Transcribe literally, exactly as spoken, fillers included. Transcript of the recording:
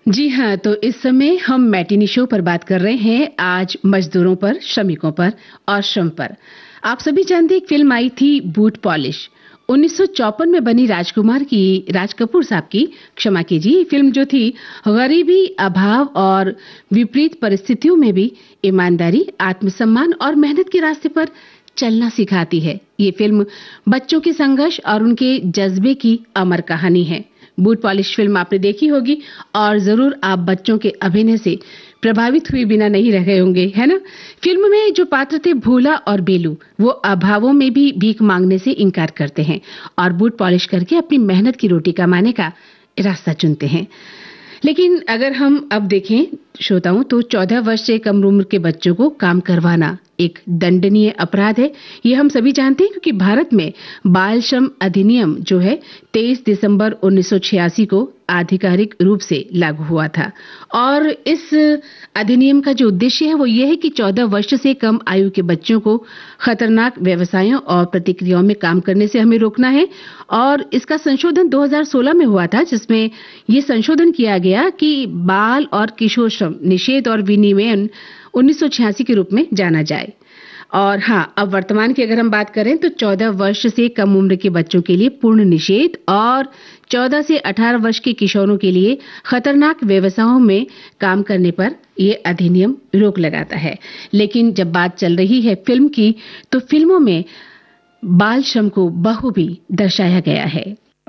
जी हाँ, तो इस समय हम मैटिनी शो पर बात कर रहे हैं आज मजदूरों पर, श्रमिकों पर और श्रम पर। आप सभी जानते हैं एक फिल्म आई थी बूट पॉलिश उन्नीस सौ चौवन में बनी राजकुमार की राज कपूर साहब की क्षमा कीजिए ये फिल्म जो थी गरीबी, अभाव और विपरीत परिस्थितियों में भी ईमानदारी, आत्मसम्मान और मेहनत के रास्ते पर चलना सिखाती है। ये फिल्म बच्चों के संघर्ष और उनके जज्बे की अमर कहानी है। बूट पॉलिश फिल्म आपने देखी होगी और जरूर आप बच्चों के अभिनय से प्रभावित हुए बिना नहीं रह गए होंगे, है ना? फिल्म में जो पात्र थे भोला और बेलू, वो अभावों में भी भीख मांगने से इनकार करते हैं और बूट पॉलिश करके अपनी मेहनत की रोटी कमाने का रास्ता चुनते हैं। लेकिन अगर हम अब देखें श्रोताओं, तो चौदह वर्ष से कम उम्र के बच्चों को काम करवाना एक दंडनीय अपराध है। ये हम सभी जानते हैं क्योंकि भारत में बाल श्रम अधिनियम जो है तेईस दिसंबर उन्नीस सौ छियासी को आधिकारिक रूप से लागू हुआ था और इस अधिनियम का जो उद्देश्य है वो ये है कि चौदह वर्ष से कम आयु के बच्चों को खतरनाक व्यवसायों और प्रतिक्रियाओं में काम करने से हमें रोकना है। और इसका संशोधन दो हज़ार सोलह में हुआ था, जिसमें ये संशोधन किया गया कि बाल और किशोर श्रम निषेध और विनियमन उन्नीस सौ छियासी के रूप में जाना जाए। और हाँ, अब वर्तमान की अगर हम बात करें तो चौदह वर्ष से कम उम्र के बच्चों के लिए पूर्ण निषेध और चौदह से अठारह वर्ष के किशोरों के लिए खतरनाक व्यवसायों में काम करने पर यह अधिनियम रोक लगाता है। लेकिन जब बात चल रही है फिल्म की, तो फिल्मों में बाल श्रम को बहु भी दर्शाया गया है।